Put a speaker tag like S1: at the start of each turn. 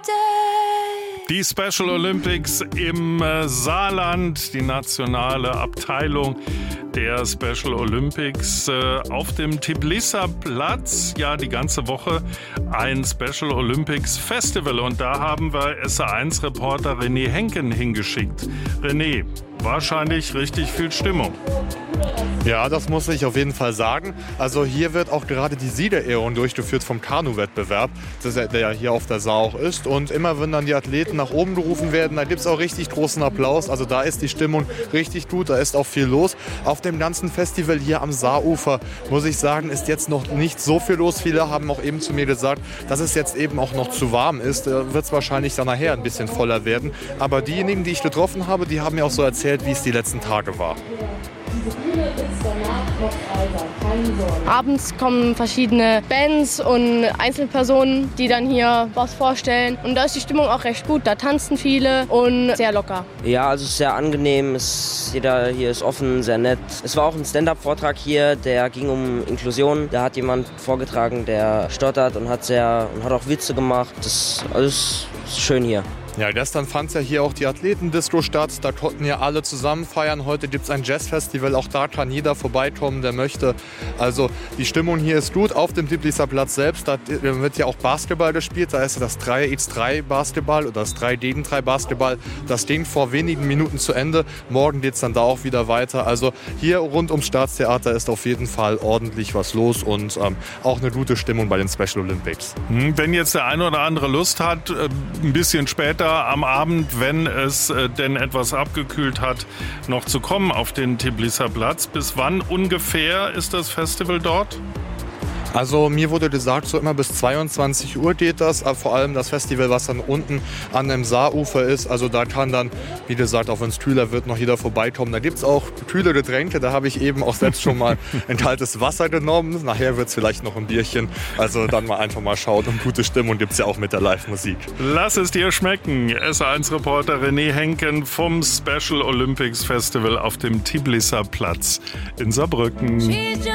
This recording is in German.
S1: Die Special Olympics im Saarland, die nationale Abteilung der Special Olympics auf dem Tbilisi Platz. Ja, die ganze Woche ein Special Olympics Festival. Und da haben wir SA1-Reporter René Henken hingeschickt. René, wahrscheinlich richtig viel Stimmung.
S2: Ja, das muss ich auf jeden Fall sagen. Also hier wird auch gerade die Siegerehrung durchgeführt vom Kanu-Wettbewerb, der ja hier auf der Saar auch ist. Und immer wenn dann die Athleten nach oben gerufen werden, da gibt es auch richtig großen Applaus. Also da ist die Stimmung richtig gut, da ist auch viel los. Auf dem ganzen Festival hier am Saarufer, muss ich sagen, ist jetzt noch nicht so viel los. Viele haben auch eben zu mir gesagt, dass es jetzt eben auch noch zu warm ist. Da wird es wahrscheinlich dann nachher ein bisschen voller werden. Aber diejenigen, die ich getroffen habe, die haben mir auch so erzählt, wie es die letzten Tage war.
S3: Abends kommen verschiedene Bands und Einzelpersonen, die dann hier was vorstellen. Und da ist die Stimmung auch recht gut. Da tanzen viele und sehr locker.
S4: Ja, also es ist sehr angenehm. Jeder hier ist offen, sehr nett. Es war auch ein Stand-up-Vortrag hier, der ging um Inklusion. Da hat jemand vorgetragen, der stottert und hat auch Witze gemacht. Das ist alles schön hier.
S2: Ja, gestern fand ja hier auch die Athletendisco statt. Da konnten ja alle zusammen feiern. Heute gibt es ein Jazzfestival. Auch da kann jeder vorbeikommen, der möchte. Also die Stimmung hier ist gut. Auf dem Tbilisi Platz selbst, da wird ja auch Basketball gespielt. Da ist das 3x3 Basketball oder das 3 gegen 3 Basketball. Das ging vor wenigen Minuten zu Ende. Morgen geht es dann da auch wieder weiter. Also hier rund ums Staatstheater ist auf jeden Fall ordentlich was los und auch eine gute Stimmung bei den Special Olympics.
S1: Wenn jetzt der eine oder andere Lust hat, ein bisschen später am Abend, wenn es denn etwas abgekühlt hat, noch zu kommen auf den Tbilisi Platz. Bis wann ungefähr ist das Festival dort?
S2: Also mir wurde gesagt, so immer bis 22 Uhr geht das, aber vor allem das Festival, was dann unten an dem Saarufer ist, also da kann dann, wie gesagt, auch wenn es kühler wird, noch jeder vorbeikommen. Da gibt es auch kühle Getränke, da habe ich eben auch selbst schon mal ein kaltes Wasser genommen. Nachher wird es vielleicht noch ein Bierchen, also dann mal einfach mal schauen und gute Stimmung gibt es ja auch mit der Live-Musik.
S1: Lass es dir schmecken. SA1-Reporter René Henken vom Special Olympics Festival auf dem Tbilisi Platz in Saarbrücken.